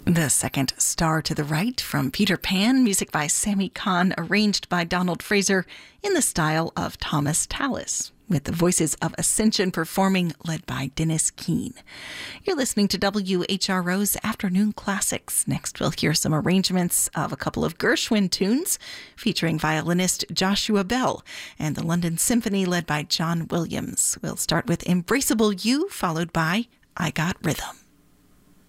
The second Star to the Right from Peter Pan, music by Sammy Kahn, arranged by Donald Fraser in the style of Thomas Tallis, with the voices of Ascension performing, led by Dennis Keene. You're listening to WHRO's Afternoon Classics. Next, we'll hear some arrangements of a couple of Gershwin tunes featuring violinist Joshua Bell and the London Symphony, led by John Williams. We'll start with Embraceable You, followed by I Got Rhythm.